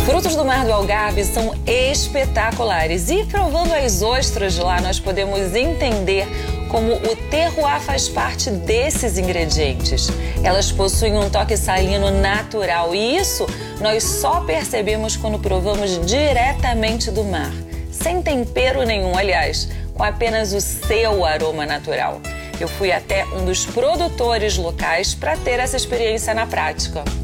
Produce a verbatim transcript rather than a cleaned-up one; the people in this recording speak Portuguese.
Frutos do mar do Algarve são espetaculares e provando as ostras de lá nós podemos entender como o terroir faz parte desses ingredientes. Elas possuem um toque salino natural e isso nós só percebemos quando provamos diretamente do mar, sem tempero nenhum, aliás, com apenas o seu aroma natural. Eu fui até um dos produtores locais para ter essa experiência na prática.